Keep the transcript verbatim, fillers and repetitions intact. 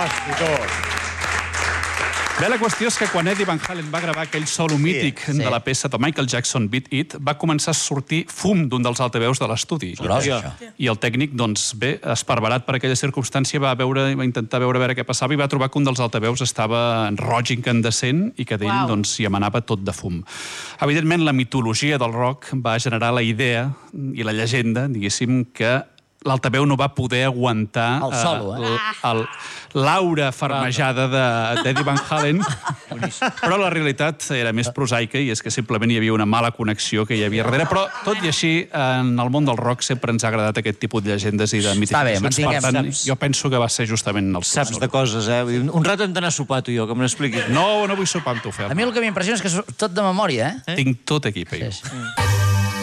Hosti, tu. Bé, la qüestió és que quan Eddie Van Halen va gravar aquell solo mític sí, sí. de la peça de Michael Jackson, Beat It, va començar a sortir fum d'un dels altaveus de l'estudi. I el tècnic, doncs, bé, esparverat per aquella circumstància, va veure, va intentar veure, veure què passava i va trobar que un dels altaveus estava roig incandescent i que d'ell, doncs, hi emanava tot de fum. Evidentment, la mitologia del rock va generar la idea i la llegenda, diguéssim, que l'altaveu no va poder aguantar el solo, eh? l'aura fermejada d'Eddie Van Halen, però la realitat era més prosaica i és que simplement hi havia una mala connexió que hi havia darrere. Però, tot i així, en el món del rock sempre ens ha agradat aquest tipus de llegendes i de mitificacions. Per tant, jo penso que va ser justament el seu. Saps de coses, eh? Un rato hem d'anar a sopar, tu i jo, que me n'expliquis. No, no vull sopar amb tu, Fel. A mi el que m'impressiona és que és tot de memòria, eh? Tinc tot aquí, Peyu.